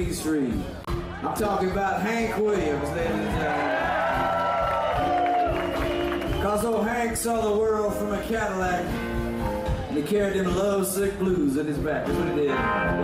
Queen Street. I'm talking about Hank Williams, ladies and gentlemen. Cause old Hank saw the world from a Cadillac, and he carried them lovesick blues in his back. That's what he did.